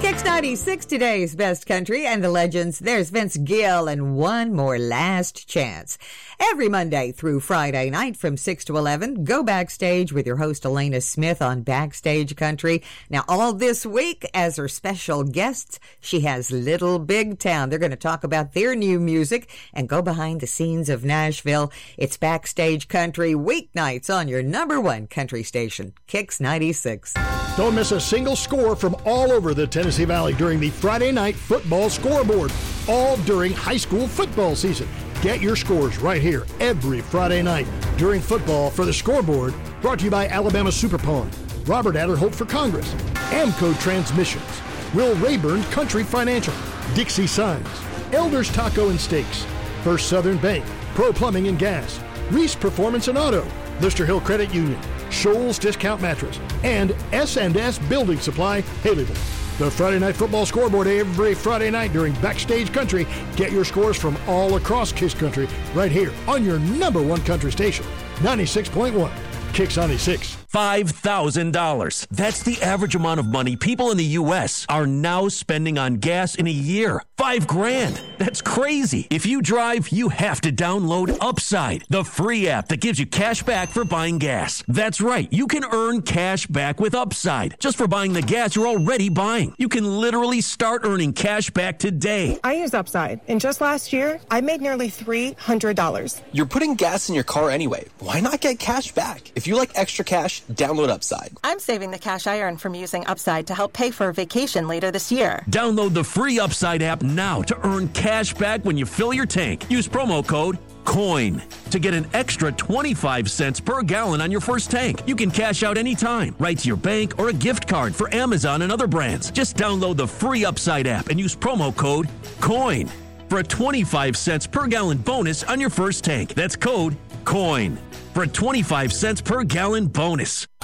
Kicks 96, today's best country and the legends. There's Vince Gill and One More Last Chance. Every Monday through Friday night from 6 to 11, go backstage with your host Elena Smith on Backstage Country. Now, all this week, as her special guests, she has Little Big Town. They're going to talk about their new music and go behind the scenes of Nashville. It's Backstage Country weeknights on your number one country station, Kicks 96. Don't miss a single score from all over the Tennessee Valley during the Friday Night Football Scoreboard, all during high school football season. Get your scores right here every Friday night during football for the Scoreboard, brought to you by Alabama Super Pawn, Robert Adler Hope for Congress, Amco Transmissions, Will Rayburn Country Financial, Dixie Signs, Elders Taco and Steaks, First Southern Bank, Pro Plumbing and Gas, Reese Performance and Auto, Lister Hill Credit Union, Shoals Discount Mattress, and S&S Building Supply, Haleyville. The Friday Night Football Scoreboard every Friday night during Backstage Country. Get your scores from all across Kiss Country right here on your number one country station, 96.1 Kicks 96. $5,000. That's the average amount of money people in the U.S. are now spending on gas in a year. $5,000. That's crazy. If you drive, you have to download Upside, the free app that gives you cash back for buying gas. That's right. You can earn cash back with Upside just for buying the gas you're already buying. You can literally start earning cash back today. I use Upside, and just last year, I made nearly $300. You're putting gas in your car anyway. Why not get cash back? If you like extra cash, download Upside. I'm saving the cash I earn from using Upside to help pay for a vacation later this year. Download the free Upside app now to earn cash back when you fill your tank. Use promo code COIN to get an extra 25 cents per gallon on your first tank. You can cash out anytime, right to your bank or a gift card for Amazon and other brands. Just download the free Upside app and use promo code COIN for a 25 cents per gallon bonus on your first tank. That's code COIN for a 25 cents per gallon bonus.